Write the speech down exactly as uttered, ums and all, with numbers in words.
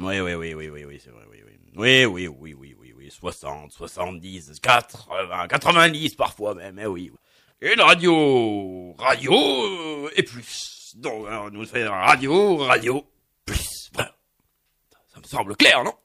Oui, oui, oui, oui, oui, oui, c'est vrai, oui, oui. Oui, oui, oui, oui, oui, oui, soixante, soixante-dix, quatre-vingts, quatre-vingt-dix parfois même, eh oui. Une radio, radio euh, et plus. Donc, on nous fait radio, radio, plus. Voilà. Ça me semble clair, non?